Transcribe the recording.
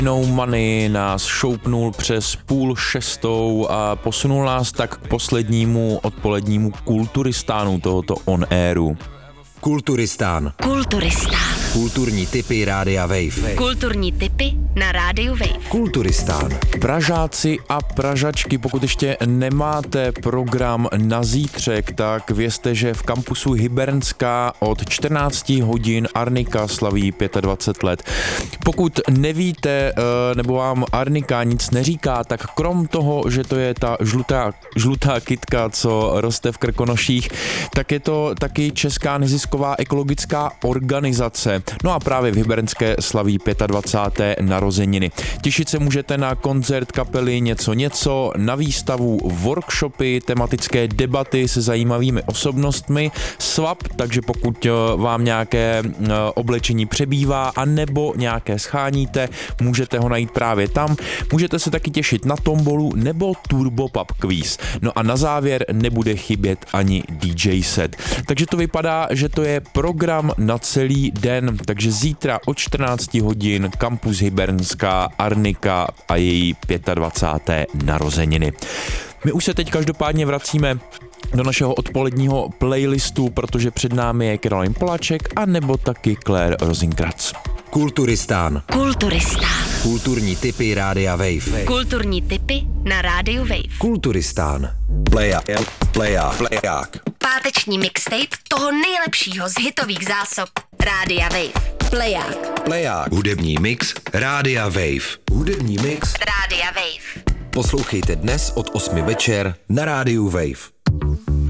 No Money nás šoupnul přes 5:30 a posunul nás tak k poslednímu odpolednímu kulturistánu tohoto on-airu. Kulturistán. Kulturní tipy Rádia Wave. Kulturní tipy na Rádiu Wave. Kulturistán. Pražáci a Pražačky, pokud ještě nemáte program na zítřek, tak vězte, že v kampusu Hybernská od 14 hodin Arnika slaví 25 let. Pokud nevíte, nebo vám Arnika nic neříká, tak krom toho, že to je ta žlutá kytka, co roste v Krkonoších, tak je to taky česká nezisková ekologická organizace. No a právě v Hybernské slaví 25. narozeniny. Těšit se můžete na koncert kapely Něco, na výstavu, workshopy, tematické debaty se zajímavými osobnostmi, swap, takže pokud vám nějaké oblečení přebývá a nebo nějaké scháníte, můžete ho najít právě tam. Můžete se taky těšit na tombolu nebo Turbo Pub Quiz. No a na závěr nebude chybět ani DJ set. Takže to vypadá, že to je program na celý den, takže zítra od 14 hodin kampus Hybernská, Arnika a její 25. narozeniny. My už se teď každopádně vracíme do našeho odpoledního playlistu, protože před námi je Caroline Poláček a nebo taky Claire Rosinkrantz. Kulturistán. Kulturní tipy Rádia Wave. Kulturní tipy na Rádiu Wave. Kulturistán. Pleják. Páteční mixtape toho nejlepšího z hitových zásob Rádia Wave. Pleják. Hudební mix Rádia Wave. Rádia Wave. Poslouchejte dnes od 8 večer na Rádiu Wave.